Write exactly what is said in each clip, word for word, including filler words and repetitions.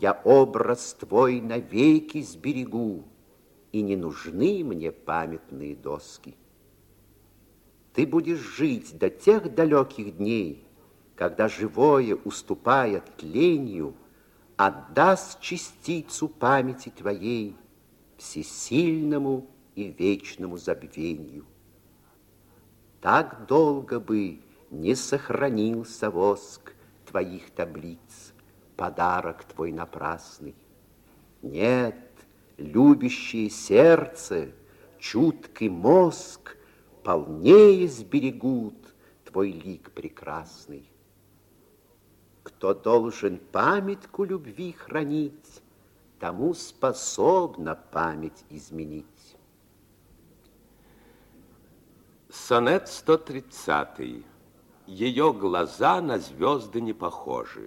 Я образ твой навеки сберегу, и не нужны мне памятные доски. Ты будешь жить до тех далеких дней, когда живое, уступая тлению, отдаст частицу памяти твоей всесильному и вечному забвению. Так долго бы не сохранился воск твоих таблиц, подарок твой напрасный. Нет, любящее сердце, чуткий мозг полнее сберегут твой лик прекрасный. Кто должен памятку любви хранить, тому способна память изменить. Сонет сто тридцатый. Ее глаза на звезды не похожи.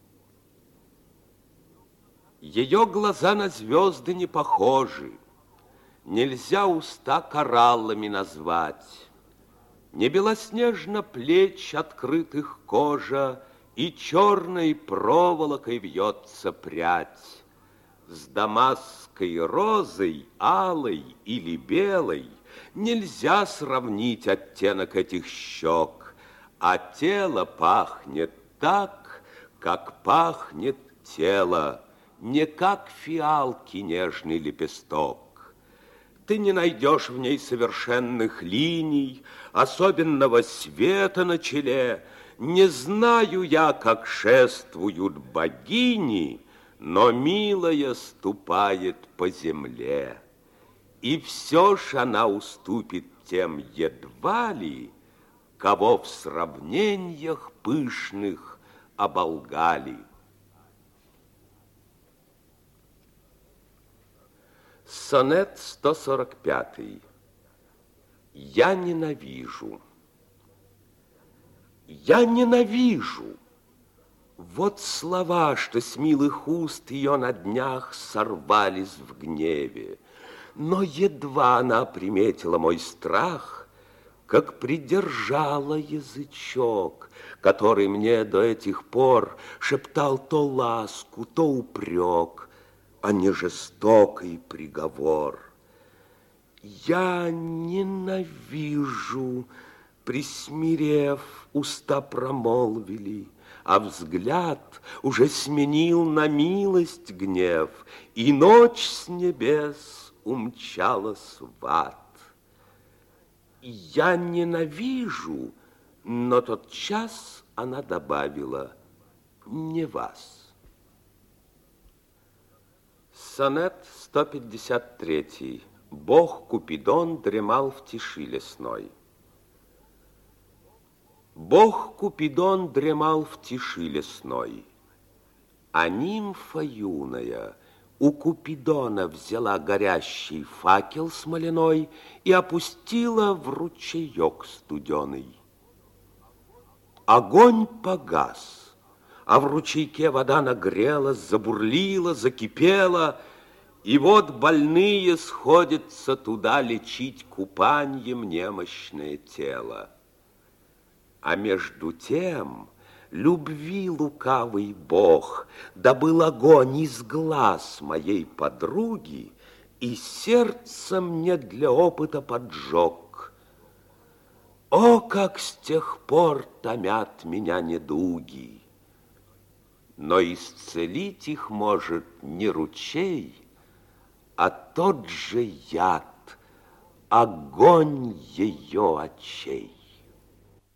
Ее глаза на звезды не похожи, нельзя уста кораллами назвать. Не белоснежно плеч открытых кожа, и черной проволокой вьется прядь. С дамасской розой, алой или белой нельзя сравнить оттенок этих щек, а тело пахнет так, как пахнет тело, не как фиалки нежный лепесток. Ты не найдешь в ней совершенных линий, особенного света на челе. Не знаю я, как шествуют богини, но милая ступает по земле. И все ж она уступит тем едва ли, кого в сравнениях пышных оболгали. Сонет сто сорок пятый. Я ненавижу. Я ненавижу. Вот слова, что с милых уст ее на днях сорвались в гневе. Но едва она приметила мой страх, как придержала язычок, который мне до этих пор шептал то ласку, то упрек, а не жестокий приговор. Я ненавижу, присмирев, уста промолвили, а взгляд уже сменил на милость гнев, и ночь с небес умчалась в ад. Я ненавижу, но тот час она добавила: не вас. Сонет сто пятьдесят третий. Бог Купидон дремал в тиши лесной. Бог Купидон дремал в тиши лесной, а нимфа юная у Купидона взяла горящий факел смоляной и опустила в ручеек студеный. Огонь погас, а в ручейке вода нагрелась, забурлила, закипела, и вот больные сходятся туда лечить купаньем немощное тело. А между тем любви лукавый Бог добыл огонь из глаз моей подруги и сердце мне для опыта поджег. О, как с тех пор томят меня недуги! Но исцелить их может не ручей, а тот же яд, огонь ее очей.